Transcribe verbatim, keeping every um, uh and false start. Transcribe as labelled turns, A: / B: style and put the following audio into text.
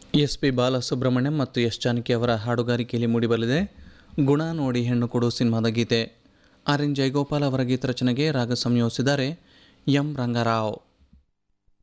A: S P Balasubrahmanyam ಮತ್ತು S Janaki ಅವರ ಹಾಡುಗಾರಿಕೆಯಲ್ಲಿ ಮೂಡಿಬರಲಿದೆ ಗುಣ ನೋಡಿ ಹೆಣ್ಣು ಕೊಡು ಸಿನಿಮಾದ ಗೀತೆ. ಆರ್ ಎನ್ ಜಯಗೋಪಾಲ್ ಅವರ ಗೀತರಚನೆಗೆ ರಾಗ ಸಂಯೋಜಿಸಿದ್ದಾರೆ ಎಂ ರಂಗರಾವ್.